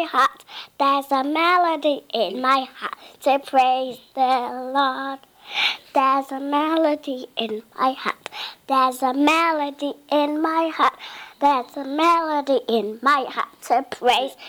heart. There's a melody in my heart to praise the Lord. There's a melody in my heart. There's a melody in my heart. There's a melody in my heart to praise